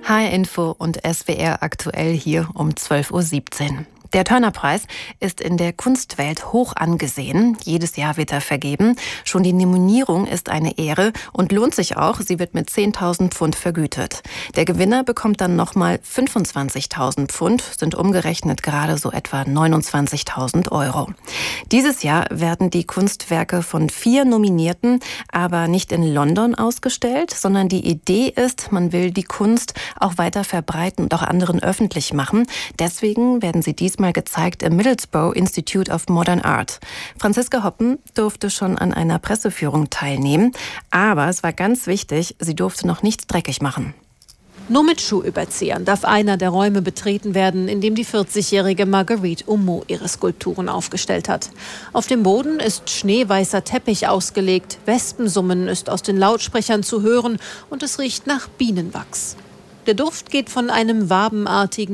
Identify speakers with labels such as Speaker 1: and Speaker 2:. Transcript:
Speaker 1: HR Info und SWR aktuell hier um 12:17 Uhr. Der Turner-Preis ist in der Kunstwelt hoch angesehen. Jedes Jahr wird er vergeben. Schon die Nominierung ist eine Ehre und lohnt sich auch. Sie wird mit 10.000 Pfund vergütet. Der Gewinner bekommt dann nochmal 25.000 Pfund, sind umgerechnet gerade so etwa 29.000 Euro. Dieses Jahr werden die Kunstwerke von 4 Nominierten aber nicht in London ausgestellt, sondern die Idee ist, man will die Kunst auch weiter verbreiten und auch anderen öffentlich machen. Deswegen werden sie diesmal gezeigt im Middlesbrough Institute of Modern Art. Franziska Hoppen durfte schon an einer Presseführung teilnehmen, aber es war ganz wichtig, sie durfte noch nichts dreckig machen.
Speaker 2: Nur mit Schuhüberziehern darf einer der Räume betreten werden, in dem die 40-jährige Marguerite Oumo ihre Skulpturen aufgestellt hat. Auf dem Boden ist schneeweißer Teppich ausgelegt, Wespensummen ist aus den Lautsprechern zu hören und es riecht nach Bienenwachs. Der Duft geht von einem wabenartigen